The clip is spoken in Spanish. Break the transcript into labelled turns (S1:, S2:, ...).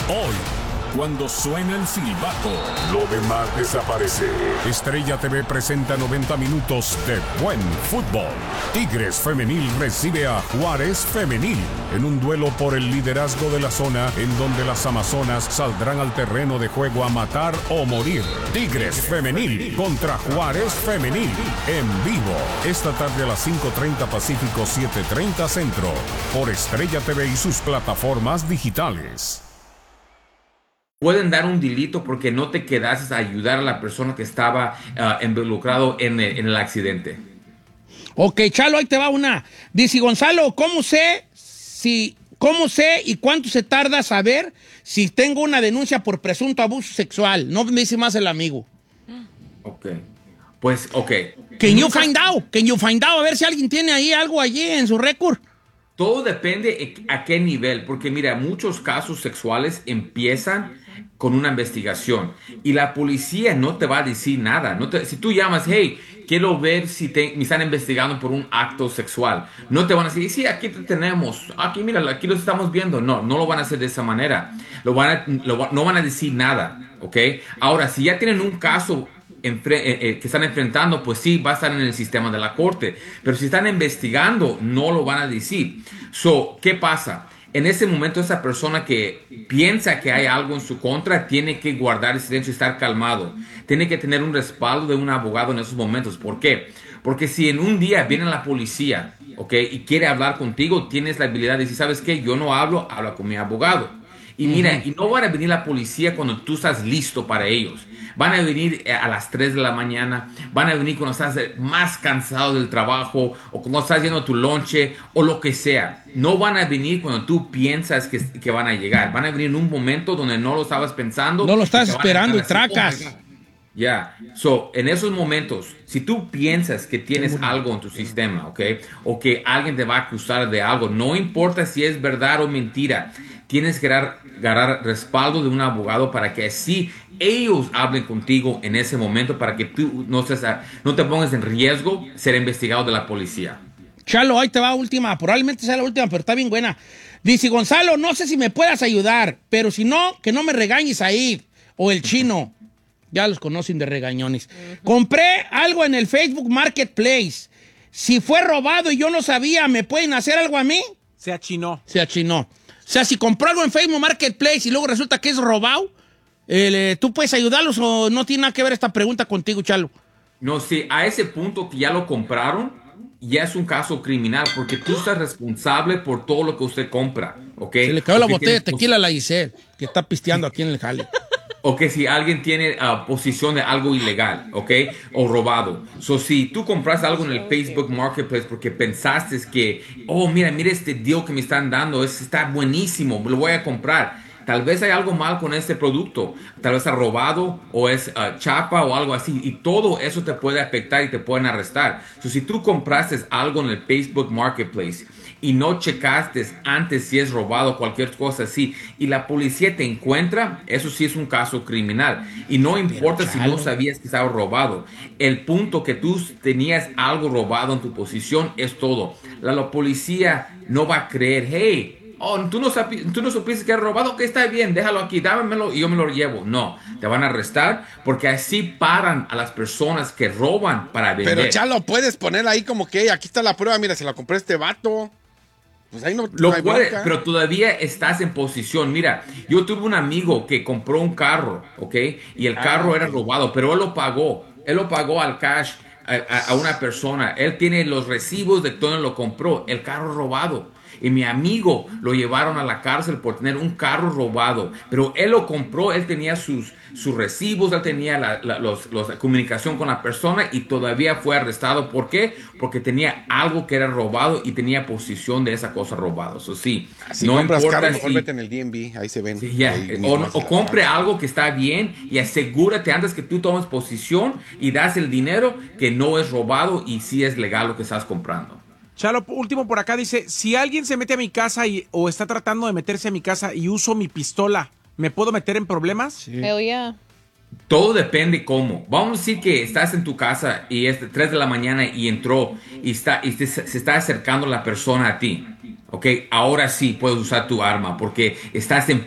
S1: Hoy, cuando suena el silbato, lo demás desaparece. Estrella TV presenta 90 minutos de buen fútbol. Tigres Femenil recibe a Juárez Femenil en un duelo por el liderazgo de la zona, en donde las amazonas saldrán al terreno de juego a matar o morir. Tigres Femenil contra Juárez Femenil en vivo esta tarde a las 5:30 Pacífico, 7:30 Centro, por Estrella TV y sus plataformas digitales.
S2: Pueden dar un delito porque no te quedaste a ayudar a la persona que estaba involucrado en el accidente.
S3: Ok, Chalo, ahí te va una. Dice Gonzalo, ¿cómo sé y cuánto se tarda saber si tengo una denuncia por presunto abuso sexual? No me dice más el amigo.
S2: Ok. Pues, ok.
S3: Can you find out? A ver si alguien tiene ahí algo allí en su récord.
S2: Todo depende a qué nivel, porque mira, muchos casos sexuales empiezan con una investigación y la policía no te va a decir nada. Si tú llamas, hey, quiero ver si me están investigando por un acto sexual, no te van a decir, sí, aquí te tenemos, aquí mira, aquí lo estamos viendo. No lo van a hacer de esa manera. No van a decir nada, ¿ok? Ahora, si ya tienen un caso que están enfrentando, pues sí, va a estar en el sistema de la corte. Pero si están investigando, no lo van a decir. ¿Qué pasa? En ese momento, esa persona que piensa que hay algo en su contra tiene que guardar el silencio y estar calmado. Tiene que tener un respaldo de un abogado en esos momentos. ¿Por qué? Porque si en un día viene la policía, ¿ok? Y quiere hablar contigo, tienes la habilidad de decir, ¿sabes qué? Yo no habla con mi abogado. Y mira, y no van a venir la policía cuando tú estás listo para ellos. Van a venir a las 3 de la mañana, van a venir cuando estás más cansado del trabajo o cuando estás yendo a tu lonche o lo que sea. No van a venir cuando tú piensas que van a llegar. Van a venir en un momento donde no lo estabas pensando.
S3: No lo estás esperando y tracas.
S2: Ya, en esos momentos, si tú piensas que tienes algo en tu sistema, ¿ok? O que alguien te va a acusar de algo, no importa si es verdad o mentira, tienes que agarrar respaldo de un abogado para que así ellos hablen contigo en ese momento para que tú no te pongas en riesgo ser investigado de la policía.
S3: Chalo, ahí te va última, probablemente sea la última, pero está bien buena. Dice Gonzalo, no sé si me puedas ayudar, pero si no, que no me regañes ahí, o el chino. Ya los conocen de regañones. Compré algo en el Facebook Marketplace. Si fue robado y yo no sabía, ¿me pueden hacer algo a mí?
S4: Se achinó.
S3: O sea, si compró algo en Facebook Marketplace y luego resulta que es robado, ¿tú puedes ayudarlos o no tiene nada que ver esta pregunta contigo, Chalo?
S2: No, sí, a ese punto que ya lo compraron, ya es un caso criminal porque tú estás responsable por todo lo que usted compra, ¿ok?
S3: Se le cayó la botella de tequila a la Giselle, que está pisteando aquí en el jale.
S2: O que si alguien tiene posición de algo ilegal, ¿ok? O robado. Si tú compras algo en el Facebook Marketplace porque pensaste que, oh, mira este deal que me están dando, está buenísimo, lo voy a comprar. Tal vez hay algo mal con este producto. Tal vez ha robado o es chapa o algo así. Y todo eso te puede afectar y te pueden arrestar. Si tú compraste algo en el Facebook Marketplace y no checaste antes si es robado o cualquier cosa así, y la policía te encuentra, eso sí es un caso criminal. Y no importa si no sabías que estaba robado. El punto que tú tenías algo robado en tu posición es todo. La policía no va a creer, hey, tú no supiste que era robado, que está bien, déjalo aquí, dámelo y yo me lo llevo. No, te van a arrestar porque así paran a las personas que roban para vender.
S5: Pero Chalo, puedes poner ahí como que aquí está la prueba, mira, se la compré a este vato. Pues ahí no hay bronca.
S2: Pero todavía estás en posición. Mira, yo tuve un amigo que compró un carro, ¿ok? Y el carro era robado, pero él lo pagó. Él lo pagó al cash a una persona. Él tiene los recibos de todo lo compró. El carro robado. Y mi amigo lo llevaron a la cárcel por tener un carro robado. Pero él lo compró, él tenía sus recibos, él tenía la comunicación con la persona y todavía fue arrestado. ¿Por qué? Porque tenía algo que era robado y tenía posesión de esa cosa robada. Sí,
S5: si
S2: no
S5: compras
S2: importa
S5: carro, mejor vete en el DMV, ahí se ven.
S2: Sí, o compre algo que está bien y asegúrate antes que tú tomes posición y das el dinero que no es robado y sí es legal lo que estás comprando.
S4: Chalo, último por acá, dice, si alguien se mete a mi casa o está tratando de meterse a mi casa y uso mi pistola, ¿me puedo meter en problemas?
S6: Sí. Hell yeah.
S2: Todo depende cómo. Vamos a decir que estás en tu casa y es 3 de la mañana y entró y se está acercando la persona a ti. Ok, ahora sí puedes usar tu arma porque estás en